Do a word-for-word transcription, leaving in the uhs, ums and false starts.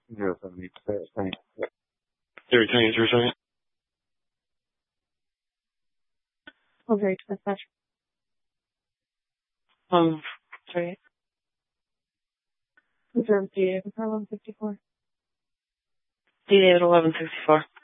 Zero seven eight six. Thanks. Zero ten eight zero seven. Oh, very dispatch. Um, sorry. Confirm D A for eleven fifty-four. D A at eleven sixty-four.